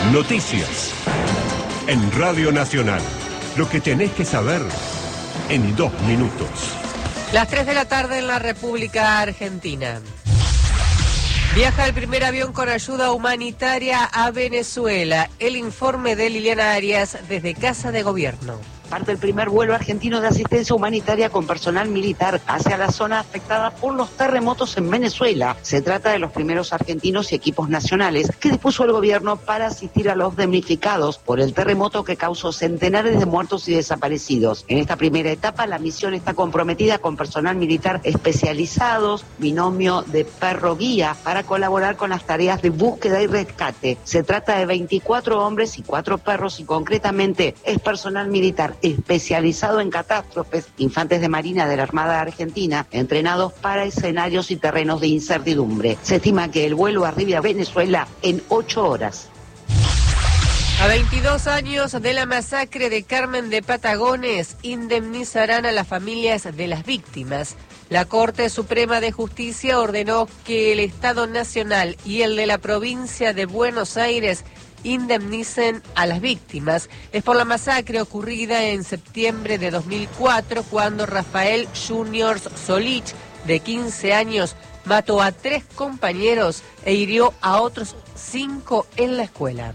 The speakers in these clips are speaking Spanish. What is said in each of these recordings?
Noticias. En Radio Nacional. Lo que tenés que saber en 2 minutos. Las 3 de la tarde en la República Argentina. Viaja el primer avión con ayuda humanitaria a Venezuela. El informe de Liliana Arias desde Casa de Gobierno. Parte el primer vuelo argentino de asistencia humanitaria con personal militar hacia la zona afectada por los terremotos en Venezuela. Se trata de los primeros argentinos y equipos nacionales que dispuso el gobierno para asistir a los damnificados por el terremoto que causó centenares de muertos y desaparecidos. En esta primera etapa, la misión está comprometida con personal militar especializados, binomio de perro guía, para colaborar con las tareas de búsqueda y rescate. Se trata de 24 hombres y 4 perros y concretamente es personal militar especializado en catástrofes, infantes de Marina de la Armada Argentina, entrenados para escenarios y terrenos de incertidumbre. Se estima que el vuelo arribe a Venezuela en 8 horas. A 22 años de la masacre de Carmen de Patagones, indemnizarán a las familias de las víctimas. La Corte Suprema de Justicia ordenó que el Estado Nacional y el de la provincia de Buenos Aires indemnicen a las víctimas. Es por la masacre ocurrida en septiembre de 2004, cuando Rafael Junior Solich, de 15 años, mató a 3 compañeros e hirió a otros 5 en la escuela.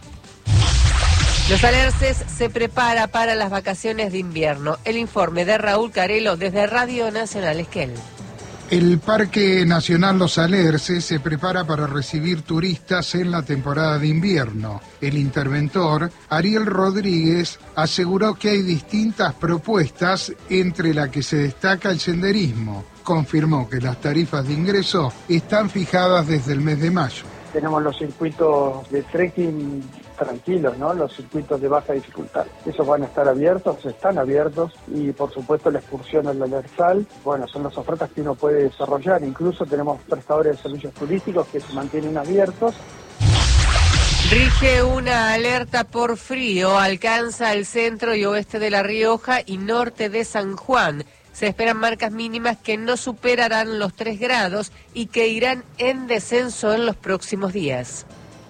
Los Alerces se prepara para las vacaciones de invierno. El informe de Raúl Carelo desde Radio Nacional Esquel. El Parque Nacional Los Alerces se prepara para recibir turistas en la temporada de invierno. El interventor, Ariel Rodríguez, aseguró que hay distintas propuestas, entre las que se destaca el senderismo. Confirmó que las tarifas de ingreso están fijadas desde el mes de mayo. Tenemos los circuitos de trekking tranquilos, ¿no? Los circuitos de baja dificultad. Esos van a estar abiertos, están abiertos, y por supuesto la excursión al Alerçal, bueno, son las ofertas que uno puede desarrollar. Incluso tenemos prestadores de servicios turísticos que se mantienen abiertos. Rige una alerta por frío, alcanza el centro y oeste de La Rioja y norte de San Juan. Se esperan marcas mínimas que no superarán los 3 grados y que irán en descenso en los próximos días.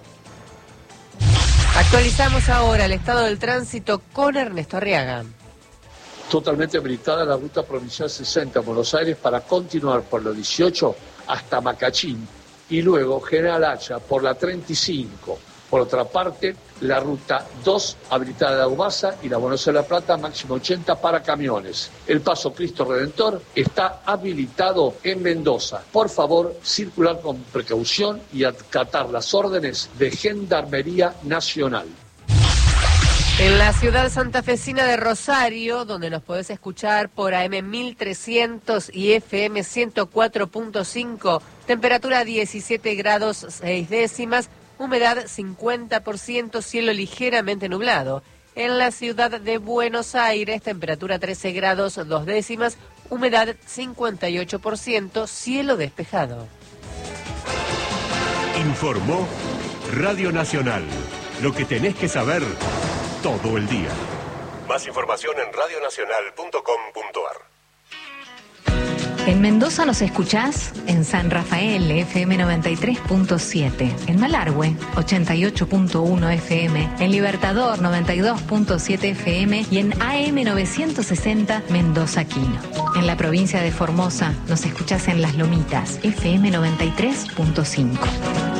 Actualizamos ahora el estado del tránsito con Ernesto Arriaga. Totalmente habilitada la ruta provincial 60 en Buenos Aires para continuar por la 18 hasta Macachín y luego General Hacha por la 35. Por otra parte, la ruta 2 habilitada de Aumasa y la Buenos Aires-La Plata, máximo 80 para camiones. El paso Cristo Redentor está habilitado en Mendoza. Por favor, circular con precaución y acatar las órdenes de Gendarmería Nacional. En la ciudad santafesina de Rosario, donde nos podés escuchar por AM 1300 y FM 104.5, temperatura 17 grados 6 décimas, humedad 50%, cielo ligeramente nublado. En la ciudad de Buenos Aires, temperatura 13 grados 2 décimas, humedad 58%, cielo despejado. Informó Radio Nacional. Lo que tenés que saber todo el día. Más información en radionacional.com.ar. En Mendoza nos escuchás en San Rafael, FM 93.7, en Malargüe, 88.1 FM, en Libertador, 92.7 FM y en AM 960 Mendoza Quino. En la provincia de Formosa nos escuchás en Las Lomitas, FM 93.5.